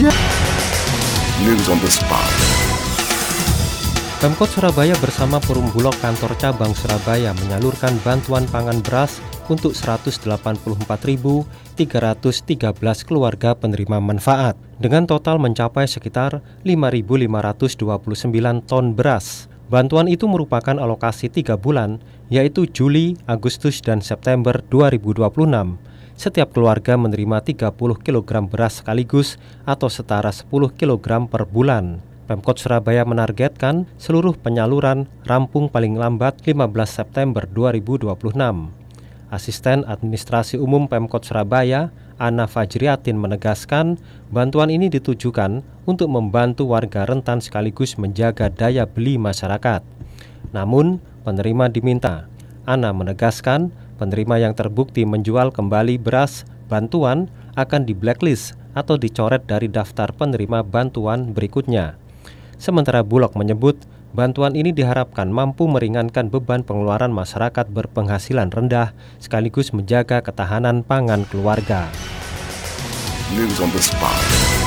News on the spot. Pemkot Surabaya bersama Perum Bulog Kantor Cabang Surabaya menyalurkan bantuan pangan beras untuk 184.313 keluarga penerima manfaat dengan total mencapai sekitar 5.529 ton beras. Bantuan itu merupakan alokasi 3 bulan, yaitu Juli, Agustus, dan September 2026. Setiap keluarga menerima 30 kg beras sekaligus atau setara 10 kg per bulan. Pemkot Surabaya menargetkan seluruh penyaluran rampung paling lambat 15 September 2026. Asisten Administrasi Umum Pemkot Surabaya, Ana Fajriatin menegaskan bantuan ini ditujukan untuk membantu warga rentan sekaligus menjaga daya beli masyarakat. Namun, penerima diminta. Ana menegaskan penerima yang terbukti menjual kembali beras bantuan akan di-blacklist atau dicoret dari daftar penerima bantuan berikutnya. Sementara Bulog menyebut bantuan ini diharapkan mampu meringankan beban pengeluaran masyarakat berpenghasilan rendah sekaligus menjaga ketahanan pangan keluarga. News on the spot.